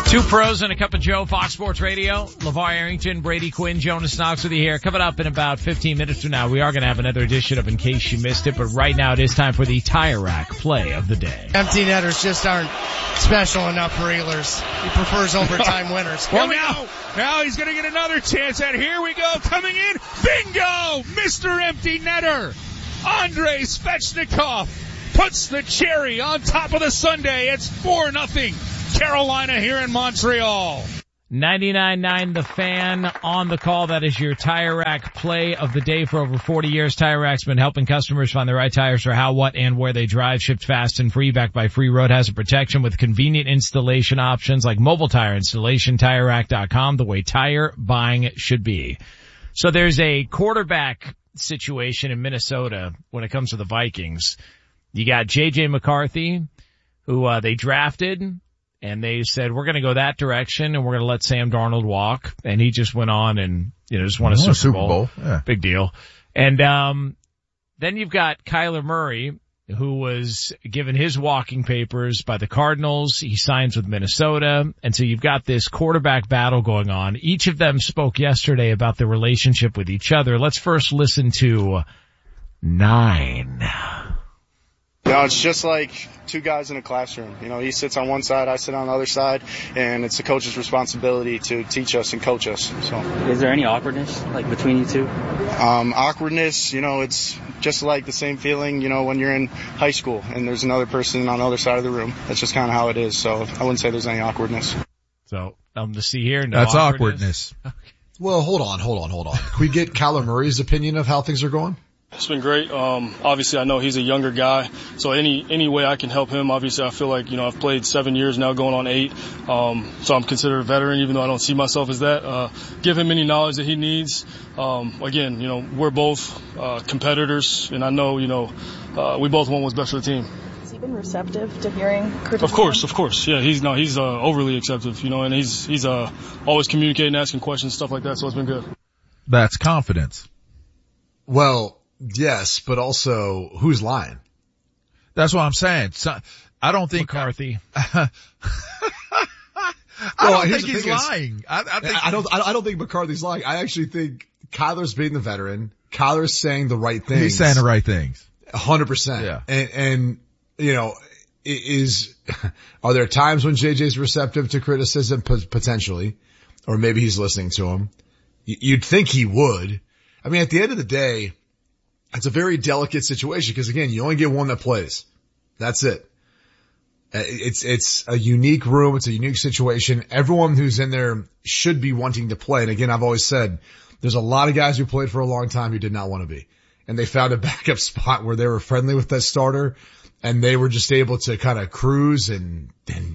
Two pros and a cup of Joe, Fox Sports Radio. LeVar Arrington, Brady Quinn, Jonas Knox with you here. Coming up in about 15 minutes from now, we are going to have another edition of In Case You Missed It, but right now it is time for the Tire Rack play of the day. Empty netters just aren't special enough for Ehlers. He prefers overtime winners. Well, now he's going to get another chance, and here we go, coming in, bingo, Mr. Empty Netter, Andrei Svechnikov puts the cherry on top of the sundae. It's 4-0. Carolina here in Montreal. 99.9 The Fan on the call. That is your Tire Rack play of the day. For over 40 years, Tire Rack's been helping customers find the right tires for how, what, and where they drive. Shipped fast and free, backed by free road hazard protection with convenient installation options like mobile tire installation. TireRack.com, the way tire buying should be. So there's a quarterback situation in Minnesota when it comes to the Vikings. You got J.J. McCarthy, who they drafted. And they said, we're going to go that direction and we're going to let Sam Darnold walk. And he just went on and, just won a Super Bowl. Yeah. Big deal. And, then you've got Kyler Murray, who was given his walking papers by the Cardinals. He signs with Minnesota. And so you've got this quarterback battle going on. Each of them spoke yesterday about their relationship with each other. Let's first listen to 9. It's just like two guys in a classroom. He sits on one side, I sit on the other side, and it's the coach's responsibility to teach us and coach us. So, is there any awkwardness, between you two? Awkwardness, it's just like the same feeling, when you're in high school and there's another person on the other side of the room. That's just kind of how it is. So I wouldn't say there's any awkwardness. So, to see here, no That's awkwardness. Well, hold on. Can we get Kyler Murray's opinion of how things are going? It's been great. Obviously I know he's a younger guy, so any way I can help him, obviously I feel like, I've played 7 years now, going on 8. So I'm considered a veteran, even though I don't see myself as that. Give him any knowledge that he needs. Again, we're both, competitors, and I know, we both want what's best for the team. Has he been receptive to hearing criticism? Of course. Yeah, he's overly acceptive, and he's always communicating, asking questions, stuff like that, so it's been good. That's confidence. Well, yes, but also, who's lying? That's what I'm saying. So, I don't think McCarthy. I don't think he's lying. I don't think McCarthy's lying. I actually think Kyler's being the veteran. Kyler's saying the right things. He's saying the right things. 100%. Yeah. And are there times when JJ's receptive to criticism? Potentially. Or maybe he's listening to him. You'd think he would. I mean, at the end of the day, it's a very delicate situation because, again, you only get one that plays. That's it. It's a unique room. It's a unique situation. Everyone who's in there should be wanting to play. And again, I've always said there's a lot of guys who played for a long time who did not want to be. And they found a backup spot where they were friendly with that starter and they were just able to kind of cruise and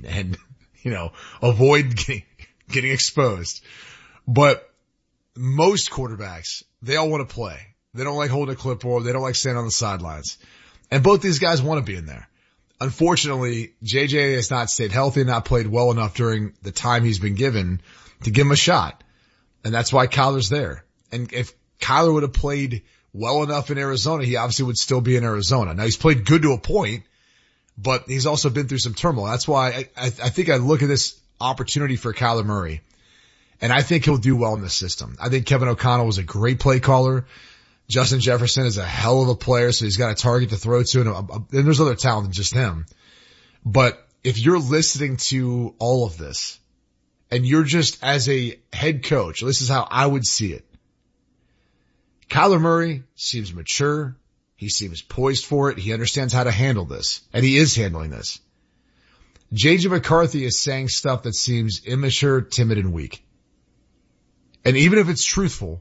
avoid getting exposed. But most quarterbacks, they all want to play. They don't like holding a clipboard. They don't like standing on the sidelines. And both these guys want to be in there. Unfortunately, JJ has not stayed healthy and not played well enough during the time he's been given to give him a shot. And that's why Kyler's there. And if Kyler would have played well enough in Arizona, he obviously would still be in Arizona. Now he's played good to a point, but he's also been through some turmoil. That's why I think I look at this opportunity for Kyler Murray. And I think he'll do well in this system. I think Kevin O'Connell was a great play caller. Justin Jefferson is a hell of a player, so he's got a target to throw to, and there's other talent than just him. But if you're listening to all of this, and you're just as a head coach, this is how I would see it. Kyler Murray seems mature. He seems poised for it. He understands how to handle this, and he is handling this. J.J. McCarthy is saying stuff that seems immature, timid, and weak. And even if it's truthful,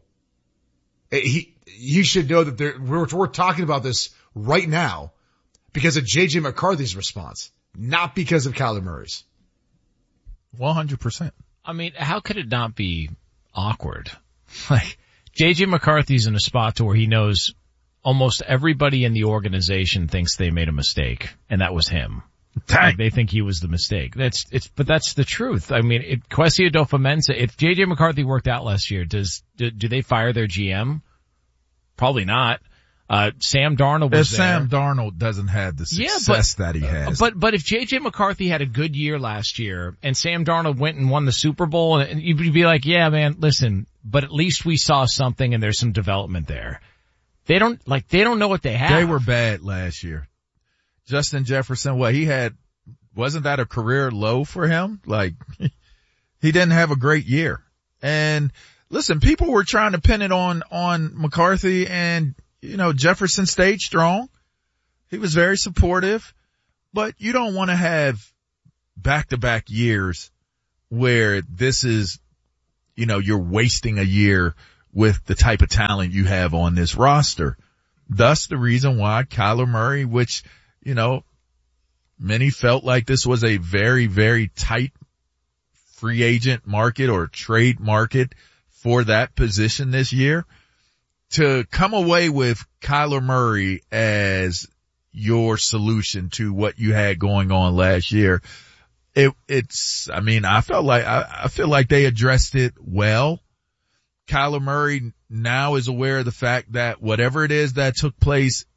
you should know that we're talking about this right now because of J.J. McCarthy's response, not because of Kyler Murray's. 100%. I mean, how could it not be awkward? J.J. McCarthy's in a spot to where he knows almost everybody in the organization thinks they made a mistake, and that was him. They think he was the mistake. But that's the truth. I mean, Kwesi Adofo-Mensah, if J.J. McCarthy worked out last year, do they fire their GM? Probably not. Sam Darnold was if there. Sam Darnold doesn't have the success that he has. But if J.J. McCarthy had a good year last year and Sam Darnold went and won the Super Bowl, and you'd be like, yeah, man, listen, but at least we saw something and there's some development there. They don't know what they have. They were bad last year. Justin Jefferson, wasn't that a career low for him? Like, he didn't have a great year. And listen, people were trying to pin it on McCarthy, and, Jefferson stayed strong. He was very supportive, but you don't want to have back-to-back years where this is, you're wasting a year with the type of talent you have on this roster. Thus the reason why Kyler Murray, which, many felt like this was a very, very tight free agent market or trade market for that position this year, to come away with Kyler Murray as your solution to what you had going on last year. I feel like they addressed it well. Kyler Murray now is aware of the fact that whatever it is that took place